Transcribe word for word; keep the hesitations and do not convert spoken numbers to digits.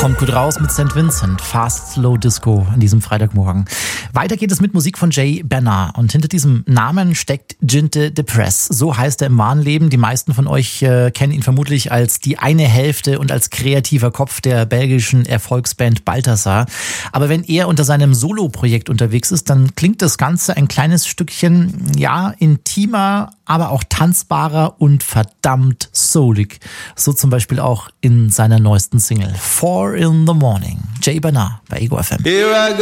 Kommt gut raus mit Saint Vincent, Fast Slow Disco an diesem Freitagmorgen. Weiter geht es mit Musik von Jay Bernard und hinter diesem Namen steckt Ginte Depress. So heißt er im wahren Leben. Die meisten von euch äh, kennen ihn vermutlich als die eine Hälfte und als kreativer Kopf der belgischen Erfolgsband Balthasar. Aber wenn er unter seinem Solo-Projekt unterwegs ist, dann klingt das Ganze ein kleines Stückchen, ja, intimer, aber auch tanzbarer und verdammt soulig. So zum Beispiel auch in seiner neuesten Single Four in the Morning. Jay Bernard bei Ego F M.